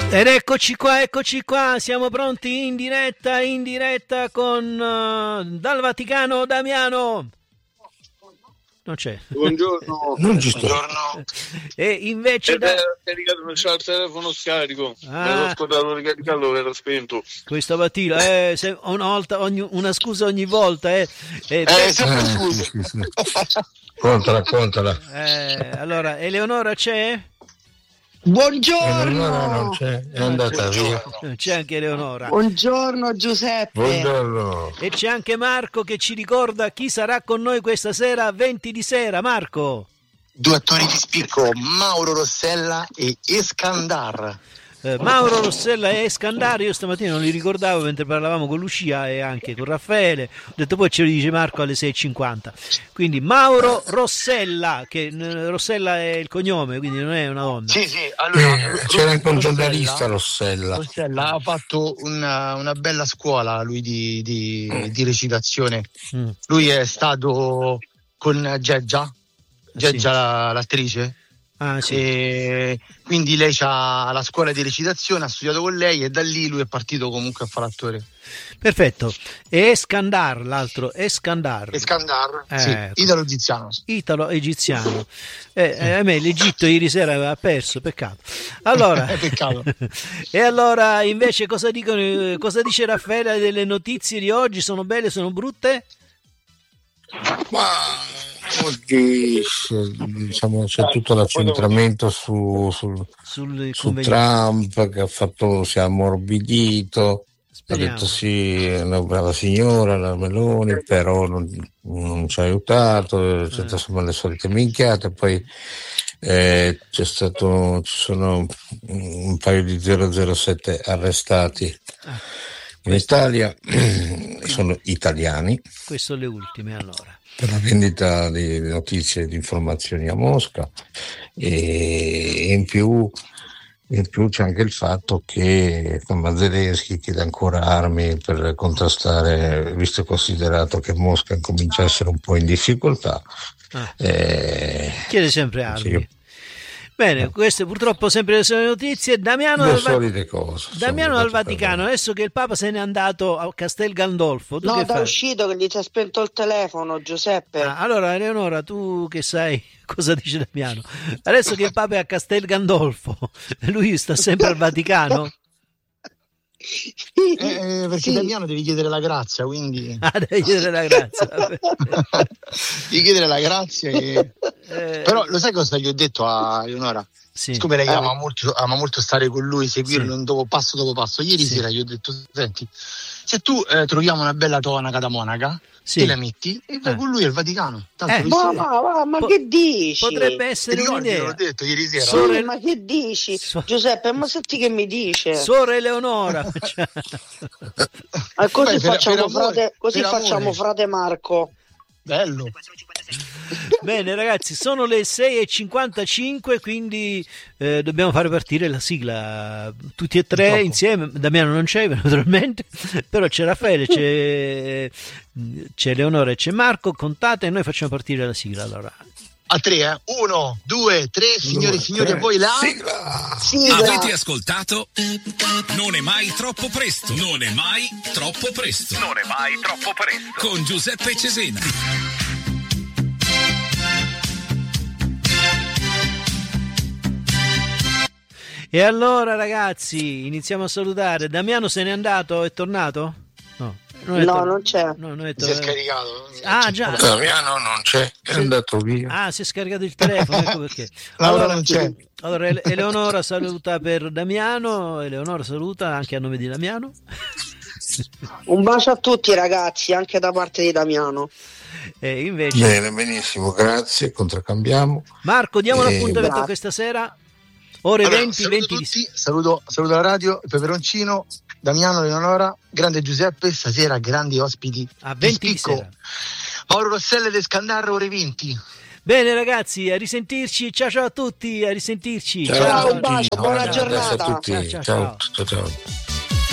Ed eccoci qua, siamo pronti in diretta con dal Vaticano Damiano. Non c'è. Buongiorno. Non ci sto. Buongiorno. E invece caricato, non c'è il telefono scarico. Me l'ho scordato di caricarlo, l'ero spento. Questa mattina, una volta, una scusa ogni volta, sempre scusa. Sì. Contala. Allora, Eleonora c'è? Buongiorno. Non c'è, è andata via. C'è anche Eleonora. Buongiorno Giuseppe. Buongiorno. E c'è anche Marco che ci ricorda chi sarà con noi questa sera a 20 di sera. Marco. 2 attori di spicco, Mauro Rossella e Eskandar. Mauro Rossella e Eskandar, io stamattina non li ricordavo mentre parlavamo con Lucia e anche con Raffaele, ho detto poi ce lo dice Marco alle 6:50, quindi Mauro Rossella, che Rossella è il cognome, quindi non è una donna. Sì, allora c'era anche un giornalista Rossella ha fatto una bella scuola lui di recitazione. Lui è stato con Geggia, l'attrice. Ah, sì. E quindi lei ha la scuola di recitazione, ha studiato con lei e da lì lui è partito comunque a fare attore. Perfetto. E Eskandar, l'altro Eskandar, Sì, italo-egiziano. Italo-egiziano. A me l'Egitto ieri sera aveva perso, peccato. Allora, peccato. E allora invece cosa dice Raffaele delle notizie di oggi? Sono belle, sono brutte? Ma oggi diciamo c'è tutto l'accentramento su Trump, che si è ammorbidito. Speriamo. Ha detto sì, è una brava signora la Meloni, però non ci ha aiutato, c'è insomma le solite minchiate. Poi ci sono un paio di 007 arrestati in Italia, sono italiani. Queste sono le ultime, allora. Per la vendita di notizie e di informazioni a Mosca, e in più c'è anche il fatto che Zelensky chiede ancora armi per contrastare, visto e considerato che Mosca comincia a essere un po' in difficoltà. Chiede sempre armi. Bene, queste purtroppo sempre le solite notizie. Damiano dal Vaticano, adesso che il Papa se n'è andato a Castel Gandolfo. No, è uscito che gli si è spento il telefono, Giuseppe. Allora, Eleonora, tu che sai cosa dice Damiano? Adesso che il Papa è a Castel Gandolfo, lui sta sempre al Vaticano? Perché Damiano devi chiedere la grazia, quindi devi chiedere la grazia. Devi chiedere la grazia però lo sai cosa gli ho detto a Eleonora? Sì. Siccome lei ama molto stare con lui, seguirlo passo dopo passo, ieri sera gli ho detto: senti, se tu troviamo una bella tonaca da monaca, te la metti e vai con lui al Vaticano. Tanto ma che dici? Potrebbe essere un'idea. L'ho detto ieri sera. Ma che dici? Giuseppe, ma senti che mi dice? Sora Eleonora. Così facciamo frate Marco. Bello. Bene ragazzi, sono le 6:55, quindi dobbiamo fare partire la sigla tutti e tre insieme. Damiano non c'è naturalmente, però c'è Raffaele, c'è Leonora e c'è Marco. Contate e noi facciamo partire la sigla. Allora a 3, 1, 2, 3, signore e signori, a voi la sigla. Avete ascoltato? Non è mai troppo presto. Non è mai troppo presto. Non è mai troppo presto. Con Giuseppe Cesena. E allora ragazzi, iniziamo a salutare. Damiano se n'è andato, è tornato? Non c'è. Si è scaricato. Già. Damiano non c'è, è andato via. Si è scaricato il telefono, ecco perché. Allora non c'è. Allora Eleonora saluta per Damiano, Eleonora saluta anche a nome di Damiano. Un bacio a tutti ragazzi, anche da parte di Damiano. E invece benissimo, grazie, contraccambiamo. Marco, diamo l'appuntamento questa sera. Ore 20. Saluto la radio, il peperoncino, Damiano, Eleonora, grande Giuseppe, stasera grandi ospiti a 20 di sera. Mauro Rossella ed Escandarro, ore 20. Bene ragazzi, a risentirci, ciao a tutti, a risentirci. Ciao, un bacio, buona giornata. Ciao a tutti. Ciao.